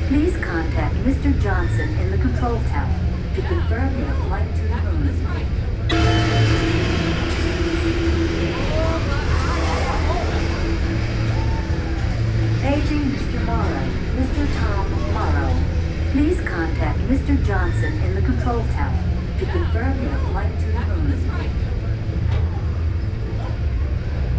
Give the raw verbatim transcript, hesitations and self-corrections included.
Please contact Mister Johnson in the control tower to confirm your flight to the moon. Paging Mister Morrow. Mister Tom Morrow. Please contact Mister Johnson in the control tower to confirm your flight to the moon.